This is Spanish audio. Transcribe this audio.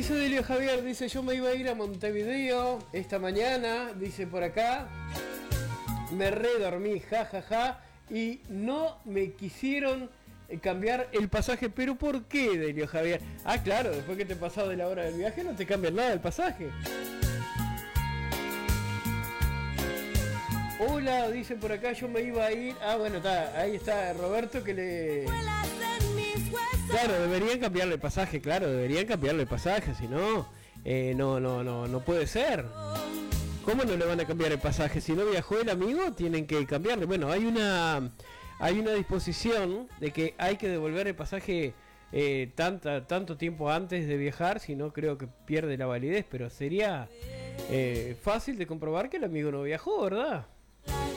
dice Delio Javier? Dice, yo me iba a ir a Montevideo esta mañana, dice por acá. Me redormí, jajaja, y no me quisieron cambiar el pasaje. ¿Pero por qué, Delio Javier? Ah, claro, después que te pasado de la hora del viaje no te cambian nada el pasaje. Hola, dice por acá, yo me iba a ir. Ah, bueno, está, ahí está Roberto que le... Claro, deberían cambiarle el pasaje, claro, deberían cambiarle el pasaje, si no, no puede ser. ¿Cómo no le van a cambiar el pasaje? Si no viajó el amigo, tienen que cambiarle. Bueno, hay una disposición de que hay que devolver el pasaje tanto tiempo antes de viajar, si no creo que pierde la validez, pero sería fácil de comprobar que el amigo no viajó, ¿verdad?